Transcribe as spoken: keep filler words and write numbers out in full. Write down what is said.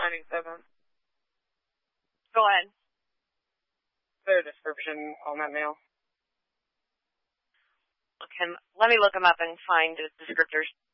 ninety-seven. Go ahead. The description on that mail. Okay, let me look them up and find the descriptors.